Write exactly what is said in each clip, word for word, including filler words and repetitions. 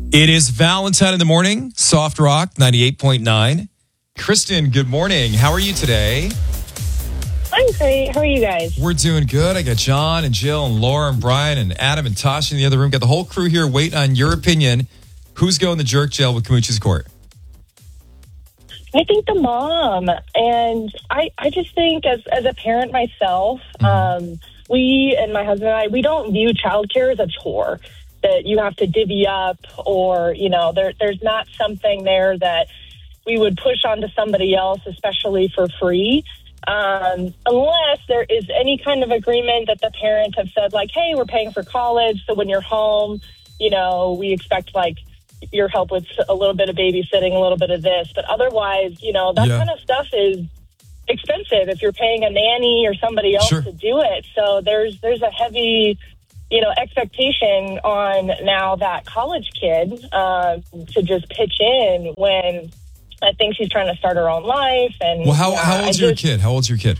It is Valentine in the morning, Soft Rock ninety-eight point nine. Kristen, good morning. How are you today? I'm great. How are you guys? We're doing good. I got John and Jill and Laura and Brian and Adam and Tasha in the other room. Got the whole crew here waiting on your opinion. Who's going to jerk jail with Kamuchi's court? I think the mom. And I, I just think as, as a parent myself, mm-hmm. um, we and my husband and I, we don't view childcare as a chore that you have to divvy up, or, you know, there, there's not something there that we would push onto somebody else, especially for free, um, unless there is any kind of agreement that the parents have said, like, hey, we're paying for college, so when you're home, you know, we expect, like, your help with a little bit of babysitting, a little bit of this. But otherwise, you know, that yeah. kind of stuff is expensive if you're paying a nanny or somebody else sure. to do it. So there's there's a heavy, you know, expectation on now that college kid uh, to just pitch in when I think she's trying to start her own life. And well, how, yeah, how old's I your just, kid? How old's your kid?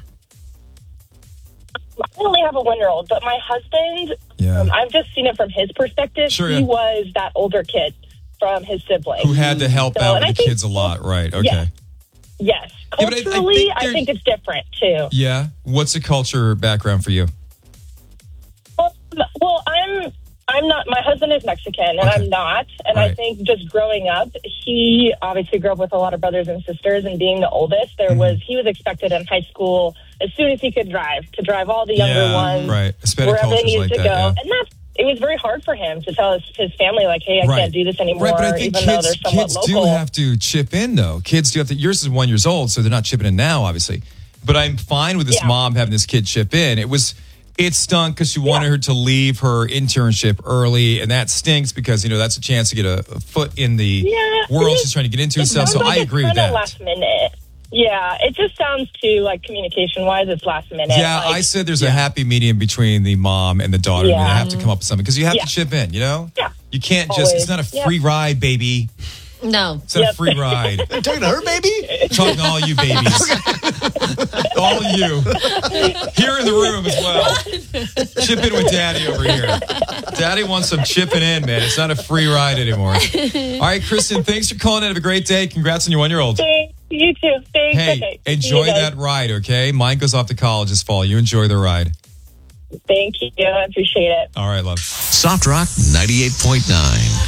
I only have a one-year-old, but my husband, yeah. um, I've just seen it from his perspective. Sure, he yeah. was that older kid from his sibling. Who had to help so, out with the think, kids a lot, right? Okay. Yes. yes. Culturally, yeah, I, I, think I think it's different, too. Yeah? What's the culture background for you? Well, well I'm... I'm not, my husband is Mexican and okay. I'm not. And right. I think just growing up, he obviously grew up with a lot of brothers and sisters, and being the oldest, there mm-hmm. was, he was expected in high school as soon as he could drive to drive all the younger yeah, ones right. wherever they needed like to that, go. Yeah. And that's, it was very hard for him to tell his, his family, like, hey, I right. can't do this anymore. Right, but I think even kids, though they're somewhat kids local. do have to chip in, though. Kids do have to, yours is one years old, so they're not chipping in now, obviously. But I'm fine with this yeah. mom having this kid chip in. It was, it stunk because she wanted yeah. her to leave her internship early, and that stinks because, you know, that's a chance to get a, a foot in the yeah, world it, she's trying to get into and stuff, so like I agree with that. Last minute. Yeah, it just sounds too, like, communication-wise, it's last minute. Yeah, like, I said there's yeah. a happy medium between the mom and the daughter. Yeah. I mean, they have to come up with something because you have yeah. to chip in, you know? Yeah. You can't Always. just, it's not a free yeah. ride, baby. No. It's not yep. a free ride. Are you talking to her, baby? I'm talking to all you babies. All you. Here in the room as well. Chip in with Daddy over here. Daddy wants some chipping in, man. It's not a free ride anymore. All right, Kristen, thanks for calling in. Have a great day. Congrats on your one-year-old. Thanks. You too. Thanks. Hey, okay. enjoy that ride, okay? Mine goes off to college this fall. You enjoy the ride. Thank you. I appreciate it. All right, love. Soft Rock ninety-eight point nine.